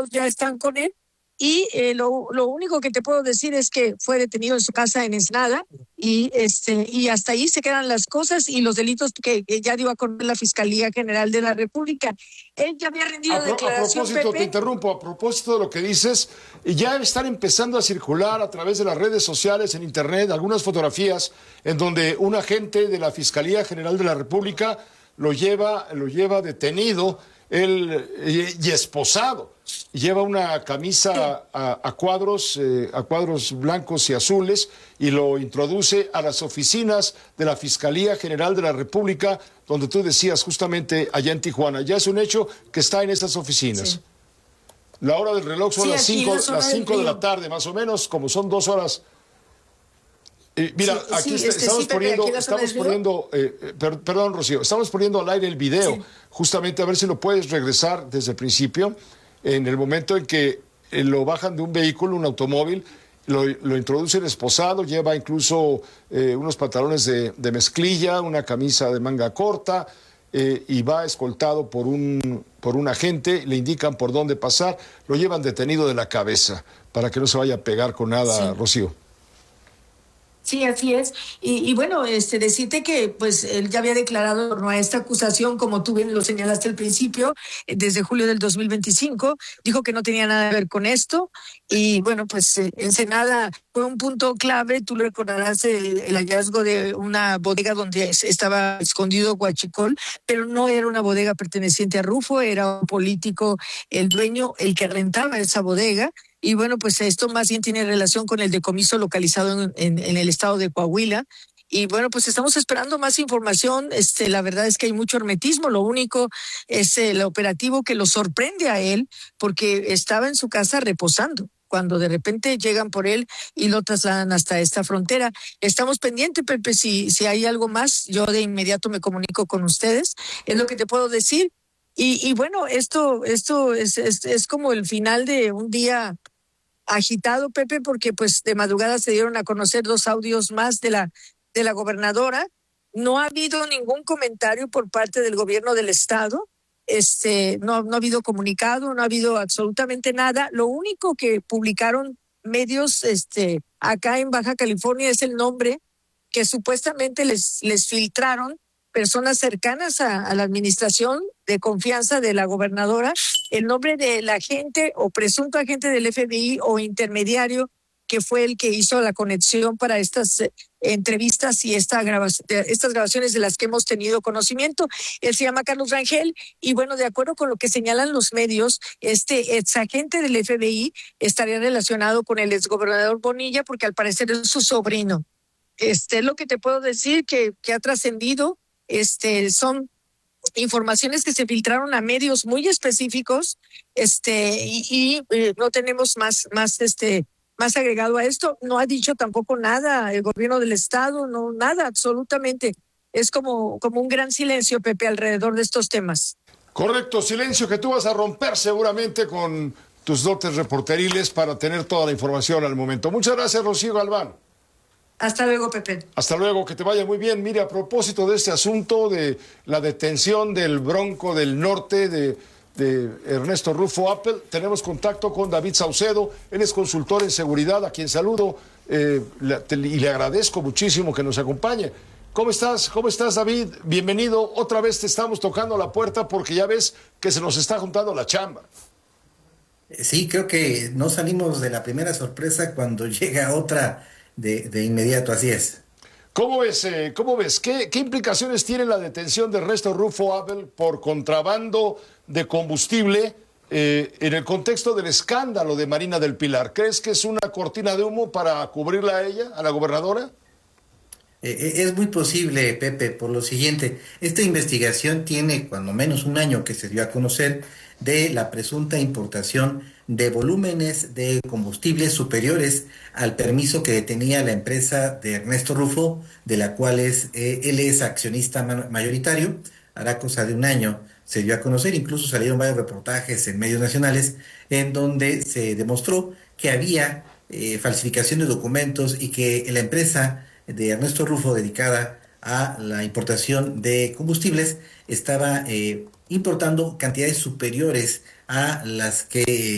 abogados ya están con él. Y lo único que te puedo decir es que fue detenido en su casa en Ensenada y hasta ahí se quedan las cosas y los delitos que ya dio a conocer la Fiscalía General de la República. Él ya había rendido declaración, propósito, Pepe. te interrumpo, a propósito de lo que dices, ya están empezando a circular a través de las redes sociales, en internet, algunas fotografías en donde un agente de la Fiscalía General de la República lo lleva detenido y esposado. Lleva una camisa a cuadros blancos y azules y lo introduce a las oficinas de la Fiscalía General de la República, donde tú decías justamente allá en Tijuana. Ya es un hecho que está en esas oficinas. Sí. La hora del reloj son las 5 de la tarde, más o menos, como son 2 horas. Mira, aquí estamos poniendo, perdón, Rocío, estamos poniendo al aire el video, justamente a ver si lo puedes regresar desde el principio, en el momento en que lo bajan de un vehículo, un automóvil, lo introducen esposado, lleva incluso unos pantalones de mezclilla, una camisa de manga corta, y va escoltado por un agente, le indican por dónde pasar, lo llevan detenido de la cabeza para que no se vaya a pegar con nada, Rocío. Sí, así es. Y bueno, decirte que pues él ya había declarado en torno a esta acusación, como tú bien lo señalaste al principio, desde julio del 2025, dijo que no tenía nada que ver con esto. Y bueno, pues Ensenada fue un punto clave, tú lo recordarás, el hallazgo de una bodega donde estaba escondido huachicol, pero no era una bodega perteneciente a Rufo, era un político, el dueño, el que rentaba esa bodega. Y bueno, pues esto más bien tiene relación con el decomiso localizado en el estado de Coahuila. Y bueno, pues estamos esperando más información. La verdad es que hay mucho hermetismo. Lo único es el operativo que lo sorprende a él, porque estaba en su casa reposando, cuando de repente llegan por él y lo trasladan hasta esta frontera. Estamos pendientes, Pepe, si hay algo más, yo de inmediato me comunico con ustedes. Es lo que te puedo decir. Y bueno, esto es como el final de un día agitado, Pepe, porque pues de madrugada se dieron a conocer 2 audios más de la gobernadora. No ha habido ningún comentario por parte del gobierno del estado. No ha habido comunicado, no ha habido absolutamente nada. Lo único que publicaron medios acá en Baja California es el nombre que supuestamente les filtraron personas cercanas a la administración de confianza de la gobernadora, el nombre del agente o presunto agente del FBI o intermediario que fue el que hizo la conexión para estas entrevistas y estas grabaciones de las que hemos tenido conocimiento. Él se llama Carlos Rangel y bueno, de acuerdo con lo que señalan los medios, este exagente del FBI estaría relacionado con el exgobernador Bonilla porque al parecer es su sobrino. Es lo que te puedo decir que ha trascendido. Son informaciones que se filtraron a medios muy específicos, no tenemos más agregado a esto. No ha dicho tampoco nada el gobierno del estado, no, nada, absolutamente. Es como un gran silencio, Pepe, alrededor de estos temas. Correcto, silencio que tú vas a romper seguramente con tus dotes reporteriles para tener toda la información al momento. Muchas gracias, Rocío Galván. Hasta luego, Pepe. Hasta luego, que te vaya muy bien. Mire, a propósito de este asunto de la detención del Bronco del Norte de Ernesto Rufo Apple, tenemos contacto con David Saucedo. Él es consultor en seguridad, a quien saludo y le agradezco muchísimo que nos acompañe. ¿Cómo estás? ¿Cómo estás, David? Bienvenido. Otra vez te estamos tocando la puerta porque ya ves que se nos está juntando la chamba. Sí, creo que no salimos de la primera sorpresa cuando llega otra de inmediato, así es. ¿Cómo ves? ¿Qué implicaciones tiene la detención de Ernesto Rufo Apple por contrabando de combustible en el contexto del escándalo de Marina del Pilar? ¿Crees que es una cortina de humo para cubrirla a ella, a la gobernadora? Es muy posible, Pepe, por lo siguiente. Esta investigación tiene cuando menos un año que se dio a conocer de la presunta importación de volúmenes de combustibles superiores al permiso que tenía la empresa de Ernesto Rufo, de la cual él es accionista mayoritario. Hará cosa de un año se dio a conocer, incluso salieron varios reportajes en medios nacionales en donde se demostró que había falsificación de documentos y que la empresa de Ernesto Rufo dedicada a la importación de combustibles estaba importando cantidades superiores a las que